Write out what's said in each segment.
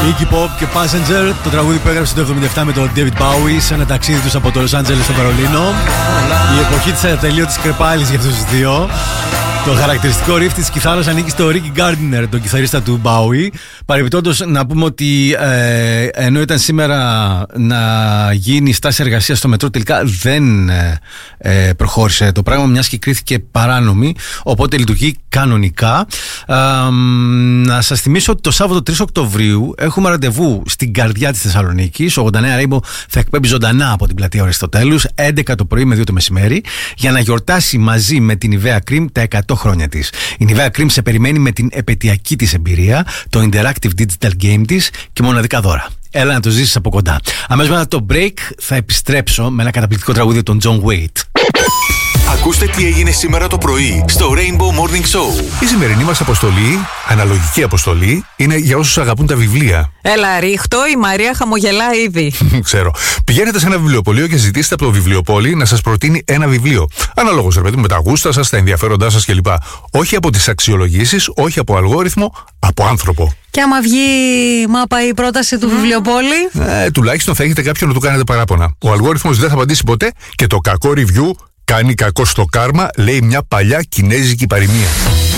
Iggy Pop και Passenger, το τραγούδι που έγραψε το 1977 με τον David Bowie σε ένα ταξίδι τους από το Los Angeles στο Βερολίνο. Η εποχή της ατελείωτης κρεπάλης για αυτούς τους δύο. Το χαρακτηριστικό riff της κιθάρας ανήκει στο Ricky Gardiner, τον κιθαρίστα του Bowie. Παρεμπιπτόντως να πούμε ότι ενώ ήταν σήμερα να γίνει στάση εργασίας στο μετρό, τελικά δεν προχώρησε το πράγμα, μιας και κρίθηκε παράνομη, οπότε λειτουργεί κανονικά. Να σας θυμίσω ότι το Σάββατο 3 Οκτωβρίου έχουμε ραντεβού στην καρδιά της Θεσσαλονίκης. Ο 89 Rainbow θα εκπέμπει ζωντανά από την πλατεία Αριστοτέλους 11 το πρωί με 2 το μεσημέρι για να γιορτάσει μαζί με την Nivea Cream τα 100 χρόνια της. Η Nivea Cream σε περιμένει με την επαιτειακή της εμπειρία, το interactive digital game της και μοναδικά δώρα. Έλα να το ζήσεις από κοντά. Αμέσως μετά το break θα επιστρέψω με ένα καταπληκτικό τραγούδι των John Waite. Ακούστε τι έγινε σήμερα το πρωί στο Rainbow Morning Show. Η σημερινή μας αποστολή, αναλογική αποστολή, είναι για όσους αγαπούν τα βιβλία. Έλα, ρίχτω, η Μαρία χαμογελά ήδη. Ξέρω. Πηγαίνετε σε ένα βιβλιοπωλείο και ζητήστε από το βιβλιοπόλη να σας προτείνει ένα βιβλίο. Αναλόγως, ρε παιδί, με τα γούστα σας, τα ενδιαφέροντά σας κλπ. Όχι από τις αξιολογήσεις, όχι από αλγόριθμο, από άνθρωπο. Και άμα βγει μάπα η πρόταση του βιβλιοπόλη. Τουλάχιστον θα έχετε κάποιον να του κάνετε παράπονα. Ο αλγόριθμος δεν θα απαντήσει ποτέ και το κακό review κάνει κακό στο κάρμα, λέει μια παλιά κινέζικη παροιμία.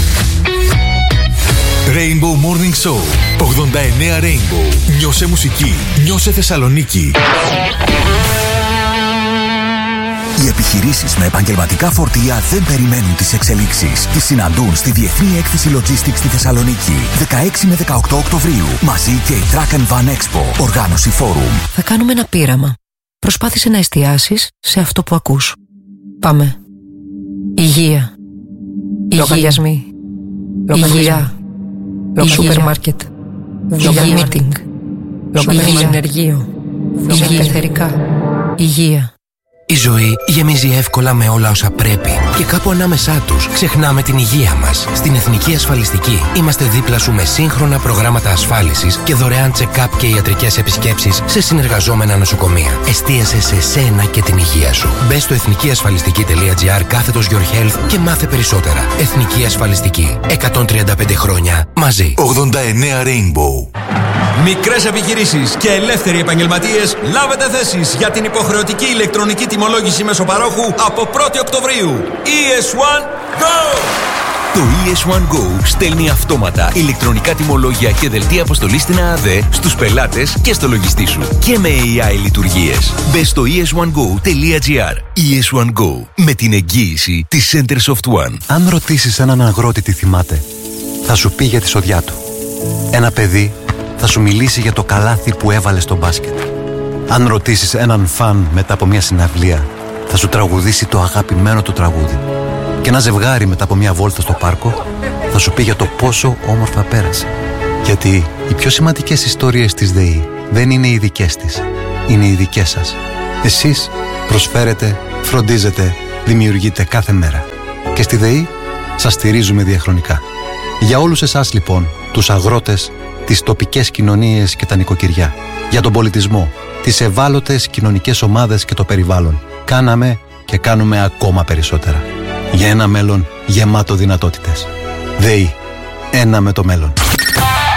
Rainbow Morning Show 89 Rainbow. Νιώσε μουσική, νιώσε Θεσσαλονίκη. Οι επιχειρήσεις με επαγγελματικά φορτία δεν περιμένουν τις εξελίξεις. Τις συναντούν στη Διεθνή Έκθεση Logistics στη Θεσσαλονίκη. 16 με 18 Οκτωβρίου. Μαζί και η Truck and Van Expo. Οργάνωση Forum. Θα κάνουμε ένα πείραμα. Προσπάθησε να εστιάσεις σε αυτό που ακούς. Πάμε. Υγεία. Λογαριασμοί. Υγεία. Σούπερ μάρκετ. Meeting. Ενεργείο. Πεθερικά. Υγεία. Η ζωή γεμίζει εύκολα με όλα όσα πρέπει και κάπου ανάμεσά τους ξεχνάμε την υγεία μας. Στην Εθνική Ασφαλιστική είμαστε δίπλα σου με σύγχρονα προγράμματα ασφάλισης και δωρεάν check-up και ιατρικές επισκέψεις σε συνεργαζόμενα νοσοκομεία. Εστίασε σε σένα και την υγεία σου. Μπες στο εθνικιασφαλιστική.gr/your health και μάθε περισσότερα. Εθνική Ασφαλιστική. 135 χρόνια μαζί. 89 Rainbow. Μικρές επιχειρήσεις και ελεύθεροι επαγγελματίες, λάβετε θέσεις για την υποχρεωτική ηλεκτρονική τιμολόγηση μεσοπαρόχου από 1η Οκτωβρίου. ES1 Go! Το ES1 Go στέλνει αυτόματα ηλεκτρονικά τιμολόγια και δελτία αποστολής στην ΑΑΔ στους πελάτες και στο λογιστή σου. Και με AI λειτουργίες. Μπες στο es1go.gr. ES1 Go. Με την εγγύηση της Center Soft One. Αν ρωτήσεις έναν αγρότη τι θυμάται, θα σου πει για τη σοδιά του. Ένα παιδί θα σου μιλήσει για το καλάθι που έβαλε στο μπάσκετ. Αν ρωτήσεις έναν φαν μετά από μια συναυλία, θα σου τραγουδήσει το αγαπημένο του τραγούδι. Και ένα ζευγάρι μετά από μια βόλτα στο πάρκο θα σου πει για το πόσο όμορφα πέρασε. Γιατί οι πιο σημαντικές ιστορίες της ΔΕΗ δεν είναι οι δικές της, είναι οι δικές σας. Εσείς προσφέρετε, φροντίζετε, δημιουργείτε κάθε μέρα. Και στη ΔΕΗ σας στηρίζουμε διαχρονικά. Για όλους εσάς λοιπόν, τους αγρότες, τις τοπικές κοινωνίες και τα νοικοκυριά, για τον πολιτισμό, τις ευάλωτες κοινωνικές ομάδες και το περιβάλλον, κάναμε και κάνουμε ακόμα περισσότερα. Για ένα μέλλον γεμάτο δυνατότητες. ΔΕΗ. Ένα με το μέλλον.